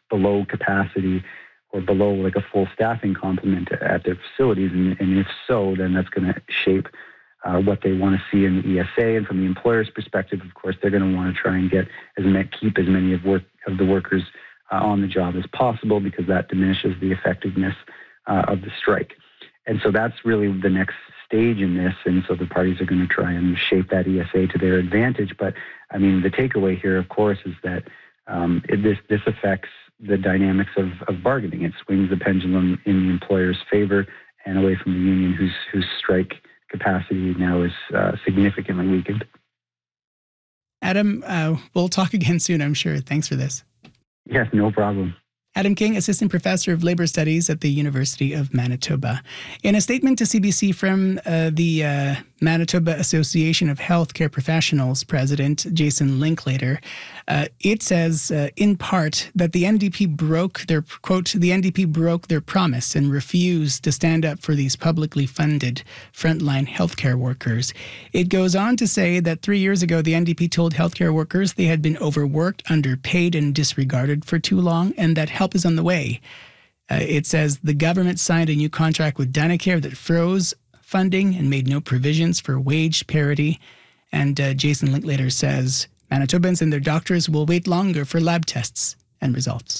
below capacity or below like a full staffing complement at their facilities? And if so, then that's going to shape what they want to see in the ESA. And from the employer's perspective, of course, they're going to want to try and keep as many of the workers on the job as possible, because that diminishes the effectiveness of the strike. And so that's really the next stage in this. And so the parties are going to try and shape that ESA to their advantage. But I mean, the takeaway here, of course, is that this affects the dynamics of bargaining. It swings the pendulum in the employer's favor and away from the union, whose strike capacity now is significantly weakened. Adam, we'll talk again soon, I'm sure. Thanks for this. Yes, no problem. Adam King, Assistant Professor of Labor Studies at the University of Manitoba. In a statement to CBC from the Manitoba Association of Healthcare Professionals President Jason Linklater, it says, in part, that the NDP broke their, quote, the NDP broke their promise and refused to stand up for these publicly funded frontline healthcare workers. It goes on to say that 3 years ago, the NDP told healthcare workers they had been overworked, underpaid, and disregarded for too long, and that help is on the way. It says the government signed a new contract with Dynacare that froze funding and made no provisions for wage parity. And Jason Linklater says Manitobans and their doctors will wait longer for lab tests and results.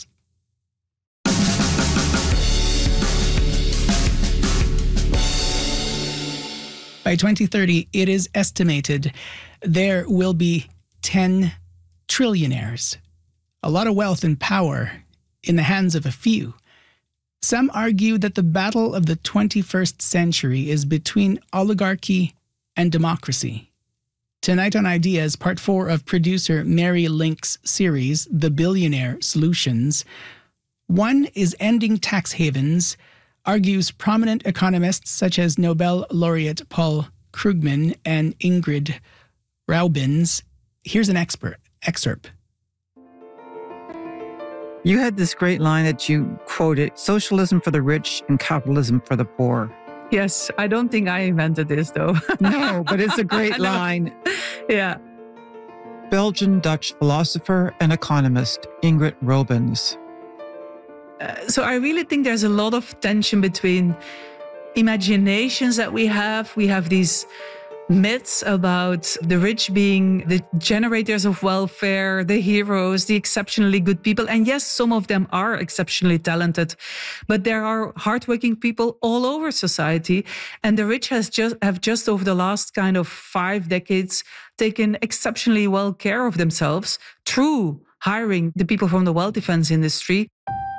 By 2030, it is estimated there will be 10 trillionaires. A lot of wealth and power in the hands of a few. Some argue that the battle of the 21st century is between oligarchy and democracy. Tonight on Ideas, part 4 of producer Mary Link's series, The Billionaire Solutions. One is ending tax havens, argues prominent economists such as Nobel laureate Paul Krugman and Ingrid Raubens. Here's an excerpt. You had this great line that you quoted, socialism for the rich and capitalism for the poor. Yes, I don't think I invented this, though. No, but it's a great line. Yeah. Belgian-Dutch philosopher and economist Ingrid Raubens. So I really think there's a lot of tension between imaginations that we have. We have these myths about the rich being the generators of welfare, the heroes, the exceptionally good people. And yes, some of them are exceptionally talented, but there are hardworking people all over society. And the rich have just over the last kind of 5 decades taken exceptionally well care of themselves through hiring the people from the wealth defense industry.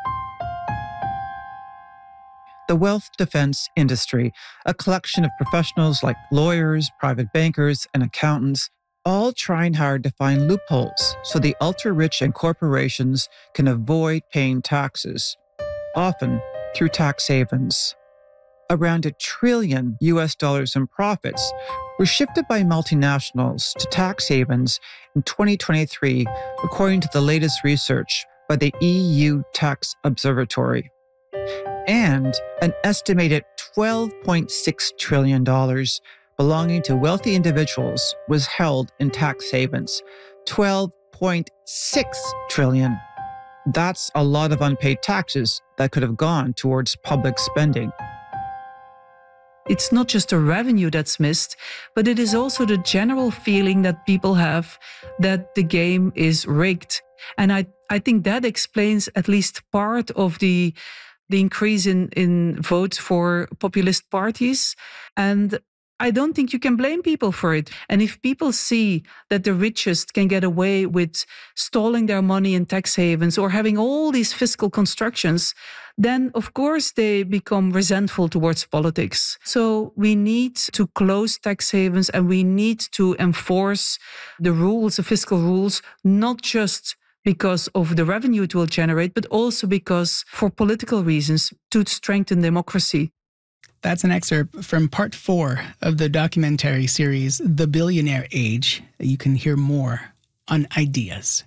The wealth defense industry, a collection of professionals like lawyers, private bankers, and accountants, all trying hard to find loopholes so the ultra-rich and corporations can avoid paying taxes, often through tax havens. Around $1 trillion in profits were shifted by multinationals to tax havens in 2023, according to the latest research by the EU Tax Observatory. And an estimated $12.6 trillion belonging to wealthy individuals was held in tax havens. $12.6 trillion. That's a lot of unpaid taxes that could have gone towards public spending. It's not just the revenue that's missed, but it is also the general feeling that people have that the game is rigged. And I think that explains at least part of the increase in votes for populist parties. And I don't think you can blame people for it. And if people see that the richest can get away with stalling their money in tax havens or having all these fiscal constructions, then of course they become resentful towards politics. So we need to close tax havens and we need to enforce the rules, the fiscal rules, not just because of the revenue it will generate, but also because for political reasons, to strengthen democracy. That's an excerpt from part 4 of the documentary series, The Billionaire Age. You can hear more on Ideas.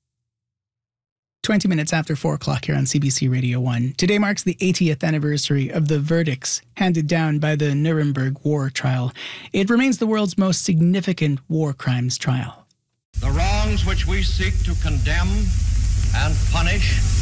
20 minutes after 4 o'clock here on CBC Radio 1. Today marks the 80th anniversary of the verdicts handed down by the Nuremberg War Trial. It remains the world's most significant war crimes trial. The wrongs which we seek to condemn and punish